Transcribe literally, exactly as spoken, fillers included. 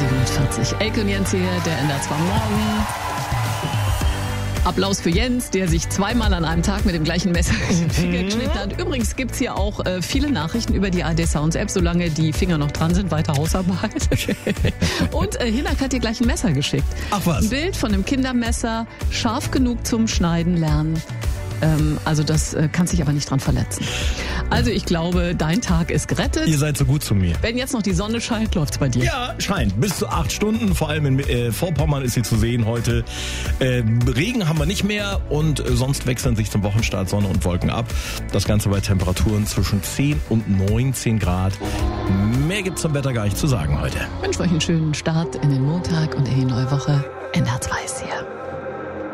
siebenundvierzig. Elke und Jens hier, der N D R zwei Morgen. Applaus für Jens, der sich zweimal an einem Tag mit dem gleichen Messer den Finger geschnitten hat. Übrigens gibt's hier auch äh, viele Nachrichten über die A R D Sounds App, solange die Finger noch dran sind, weiter Hausarbeit. Und äh, Hinak hat dir gleich ein Messer geschickt. Ach was. Ein Bild von einem Kindermesser, scharf genug zum Schneiden lernen. Ähm, also das äh, kann sich aber nicht dran verletzen. Also ich glaube, dein Tag ist gerettet. Ihr seid so gut zu mir. Wenn jetzt noch die Sonne scheint, läuft's bei dir. Ja, scheint. Bis zu acht Stunden, vor allem in äh, Vorpommern ist sie zu sehen heute. Äh, Regen haben wir nicht mehr und äh, sonst wechseln sich zum Wochenstart Sonne und Wolken ab. Das Ganze bei Temperaturen zwischen zehn und neunzehn Grad. Mehr gibt's zum Wetter gar nicht zu sagen heute. Ich wünsche euch einen schönen Start in den Montag und in die neue Woche. N D R zwei ist hier.